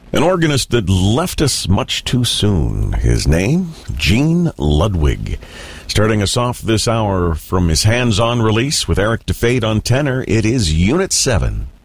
An organist that left us much too soon. His name, Gene Ludwig. Starting us off this hour from his hands-on release with Eric DeFate on tenor, it is Unit 7.